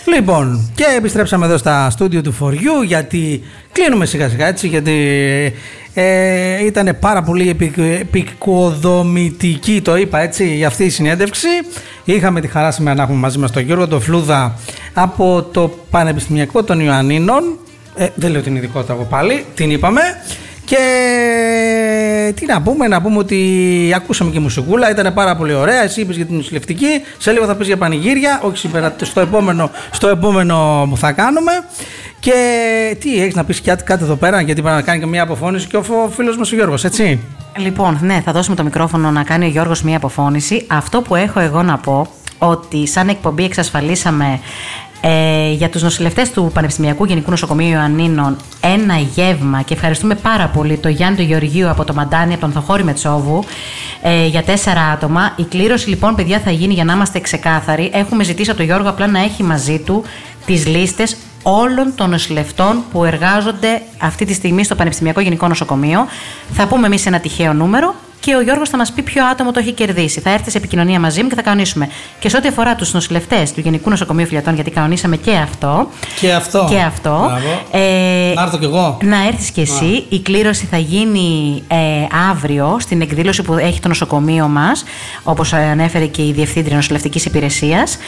Λοιπόν, και επιστρέψαμε εδώ στα στούντιο του For You, γιατί κλείνουμε σιγά σιγά, έτσι, γιατί ήταν πάρα πολύ επικοδομητική, το είπα έτσι, για αυτή η συνέντευξη. Είχαμε τη χαρά σήμερα να έχουμε μαζί μας τον Γιώργο τον Φλούδα από το Πανεπιστημιακό των Ιωαννίνων. Δεν λέω την ειδικότητα εγώ πάλι, την είπαμε. Και τι να πούμε ότι ακούσαμε και μουσικούλα, ήταν πάρα πολύ ωραία. Εσύ είπες για την νοσηλευτική, σε λίγο θα πεις για πανηγύρια, όχι σήμερα, στο επόμενο που θα κάνουμε. Και τι έχεις να πεις κάτι εδώ πέρα, γιατί πρέπει να κάνει και μια αποφώνηση και ο φίλος μας ο Γιώργος, έτσι. Λοιπόν, ναι, θα δώσουμε το μικρόφωνο να κάνει ο Γιώργος μια αποφώνηση. Αυτό που έχω εγώ να πω, ότι σαν εκπομπή εξασφαλίσαμε για τους νοσηλευτές του Πανεπιστημιακού Γενικού Νοσοκομείου Ιωαννίνων ένα γεύμα, και ευχαριστούμε πάρα πολύ τον Γιάννη του Γεωργίου από το Μαντάνι, από τον Θοχώρη Μετσόβου, για 4 άτομα. Η κλήρωση λοιπόν, παιδιά, θα γίνει, για να είμαστε ξεκάθαροι. Έχουμε ζητήσει από τον Γιώργο απλά να έχει μαζί του τις λίστες όλων των νοσηλευτών που εργάζονται αυτή τη στιγμή στο Πανεπιστημιακό Γενικό Νοσοκομείο. Θα πούμε εμείς ένα τυχαίο νούμερο και ο Γιώργος θα μας πει ποιο άτομο το έχει κερδίσει. Θα έρθει σε επικοινωνία μαζί μου και θα κανονίσουμε. Και σε ό,τι αφορά τους νοσηλευτές του Γενικού Νοσοκομείου Φιλιατών, γιατί κανονίσαμε και αυτό. Και αυτό. Να έρθω κι εγώ. Να έρθεις κι εσύ. Η κλήρωση θα γίνει αύριο στην εκδήλωση που έχει το νοσοκομείο μας, όπως ανέφερε και η Διευθύντρια Νοσηλευτικής Υπηρεσίας.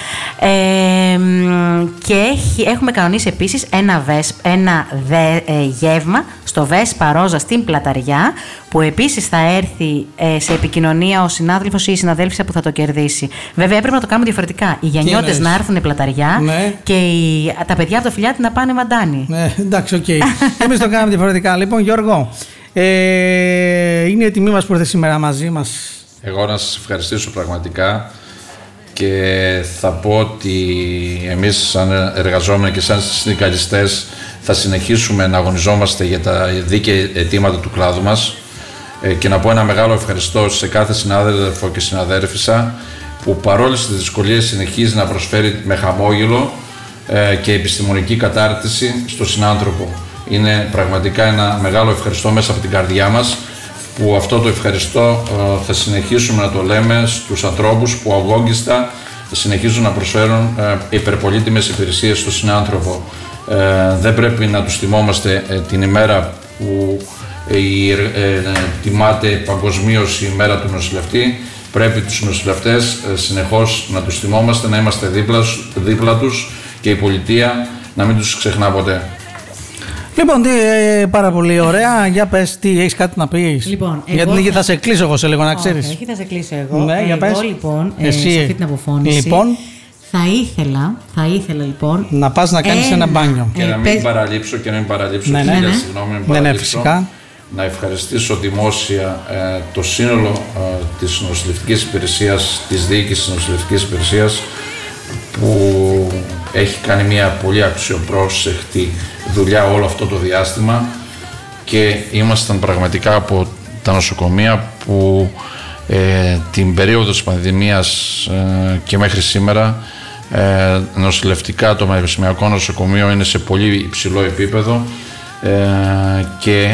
Και έχουμε κανονίσει επίσης ένα γεύμα στο Βέσπα Ρόζα στην Πλαταριά, που επίσης θα έρθει σε επικοινωνία ο συνάδελφος ή η συναδέλφισσα που θα το κερδίσει. Βέβαια, έπρεπε να το κάνουμε διαφορετικά. Οι γενιώτες να έρθουν Πλαταριά, ναι, και τα παιδιά από το Φιλιάτι να πάνε Μαντάνι. Ναι, εντάξει, οκ. Εμείς το κάναμε διαφορετικά. Λοιπόν, Γιώργο, είναι η τιμή μας που ήρθε σήμερα μαζί μας. Εγώ να σας ευχαριστήσω πραγματικά και θα πω ότι εμείς σαν εργαζόμενοι και σαν συνδικαλιστές θα συνεχίσουμε να αγωνιζόμαστε για τα δίκαια αιτήματα του κλάδου μας, και να πω ένα μεγάλο ευχαριστώ σε κάθε συνάδελφο και συναδέρφισσα που παρόλες τις δυσκολίες συνεχίζει να προσφέρει με χαμόγελο και επιστημονική κατάρτιση στο συνάνθρωπο. Είναι πραγματικά ένα μεγάλο ευχαριστώ μέσα από την καρδιά μας, που αυτό το ευχαριστώ θα συνεχίσουμε να το λέμε στους ανθρώπους που αγόγγιστα συνεχίζουν να προσφέρουν υπερπολίτιμες υπηρεσίες στο συνάνθρωπο. Δεν πρέπει να τους θυμόμαστε την ημέρα που τιμάται παγκοσμίως η μέρα του νοσηλευτή. Πρέπει τους νοσηλευτές συνεχώς να τους θυμόμαστε, να είμαστε δίπλα τους, και η πολιτεία να μην τους ξεχνά ποτέ. Λοιπόν, πάρα πολύ ωραία. Για πες, τι έχεις κάτι να πεις? Λοιπόν, γιατί θα σε κλείσω εγώ σε λίγο, να ξέρεις. Όχι, θα σε κλείσω εγώ. Ναι, για πες. Λοιπόν, εσύ, σε αυτή την αποφώνηση, λοιπόν, θα ήθελα λοιπόν να πας να κάνεις ένα μπάνιο. Και να μην παραλείψω, Ναι, φυσικά. Να ευχαριστήσω δημόσια το σύνολο της νοσηλευτικής υπηρεσίας, της διοίκησης της νοσηλευτικής υπηρεσίας, που έχει κάνει μια πολύ αξιοπρόσεχτη δουλειά όλο αυτό το διάστημα, και ήμασταν πραγματικά από τα νοσοκομεία που την περίοδο της πανδημίας και μέχρι σήμερα νοσηλευτικά το Πανεπιστημιακό Νοσοκομείο είναι σε πολύ υψηλό επίπεδο, και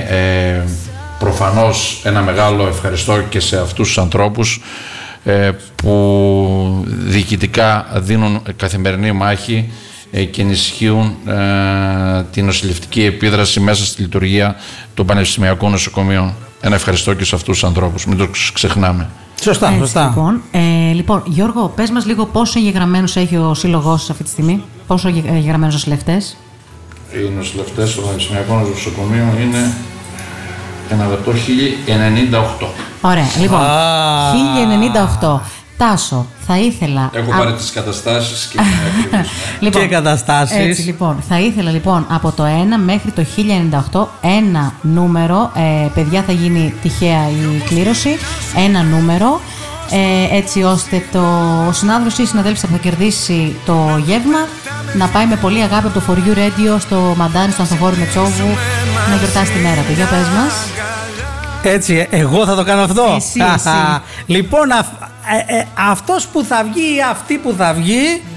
προφανώς ένα μεγάλο ευχαριστώ και σε αυτούς τους ανθρώπους που διοικητικά δίνουν καθημερινή μάχη και ενισχύουν την νοσηλευτική επίδραση μέσα στη λειτουργία των Πανεπιστημιακών Νοσοκομείων. Ένα ευχαριστώ και σε αυτούς τους ανθρώπους, μην το ξεχνάμε. Σωστά. Λοιπόν, Γιώργο, πες μας λίγο πόσο εγγεγραμμένους έχει ο σύλλογός σας αυτή τη στιγμή, πόσο εγγεγραμμένους νοσηλευτές? Οι νοσηλευτές στο Πανεπιστημιακό Νοσοκομείο είναι 1098. Ωραία, λοιπόν, 1098. Τάσο, θα ήθελα... Έχω πάρει τις καταστάσεις και λοιπόν, και καταστάσεις. Έτσι, λοιπόν, θα ήθελα λοιπόν από το 1 μέχρι το 1098 ένα νούμερο, παιδιά, θα γίνει τυχαία η κλήρωση, ένα νούμερο, έτσι ώστε ο συνάδελφος ή η συναδέλφισσα που θα κερδίσει το γεύμα να πάει με πολύ αγάπη από το For You Radio στο Μαντάνι, στον Θοχώρη Μετσόβου, να γιορτάσει τη μέρα του. Για πες μας. Έτσι, εγώ θα το κάνω αυτό. Εσύ. Λοιπόν, αυτός που θα βγει ή αυτή που θα βγει